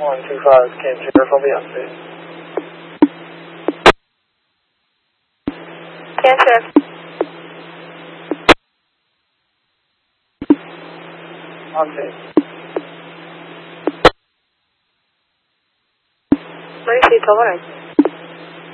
125, can you clear for me on please? Can shift. On please. Mercy, tolerance.